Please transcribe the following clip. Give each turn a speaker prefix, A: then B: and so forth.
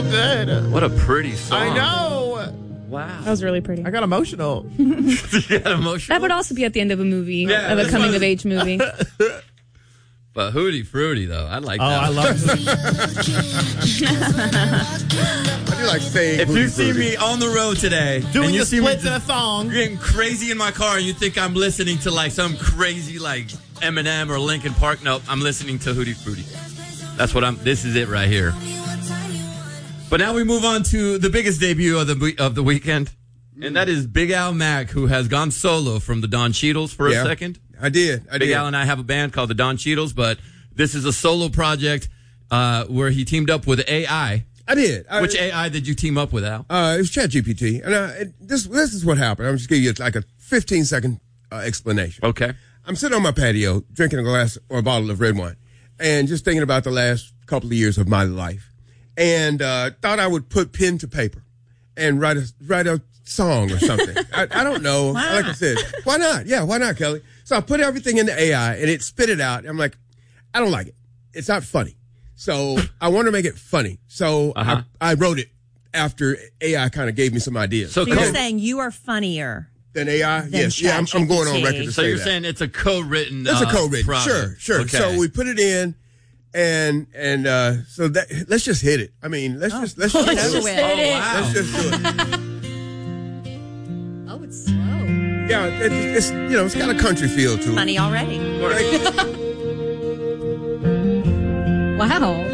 A: so good.
B: What a pretty song.
A: I know.
B: Wow.
C: That was really pretty.
A: I got emotional.
B: You got emotional?
C: That would also be at the end of a movie,
B: Yeah,
C: of a
B: that's
C: coming
B: what-
C: of age movie.
B: But Hootie Fruity, though. I like
A: Oh,
B: that.
A: I love it.
D: I do like saying.
B: If you
D: Hootie
B: see
D: Fruity.
B: me on the road today,
A: Doing
B: and you
A: the
B: see me
A: splits in a thong.
B: getting crazy in my car, and you think I'm listening to like some crazy like Eminem or Linkin Park, nope, I'm listening to Hootie Fruity. That's what this is it right here. But now we move on to the biggest debut of the weekend, and that is Big Al Mack, who has gone solo from the Don Cheadles for a second.
D: I did.
B: Big Al and I have a band called the Don Cheadles, but this is a solo project where he teamed up with AI.
D: I did.
B: Which AI did you team up with, Al?
D: It was ChatGPT. And this is what happened. I'm just giving you like a 15-second explanation.
B: Okay.
D: I'm sitting on my patio drinking a glass or a bottle of red wine and just thinking about the last couple of years of my life. And thought I would put pen to paper and write a song or something. I don't know. Like I said, why not? Yeah, why not, Kelly? So I put everything into AI and it spit it out. I'm like, I don't like it. It's not funny. So I want to make it funny. So I wrote it after AI kind of gave me some ideas.
E: So you're saying you are funnier
D: than AI?
E: than
D: Yes. Yeah, I'm going on record to
B: So
D: say
B: you're
D: that.
B: saying it's a co-written
D: It's a co-written.
B: project.
D: Sure.
B: Okay.
D: So we put it in and so that let's just hit it. I mean, let's just do it.
E: Wow.
D: Let's just do it.
E: Oh, it's slow.
D: Yeah, it's it's got a country feel to it.
E: Funny already.
C: Wow.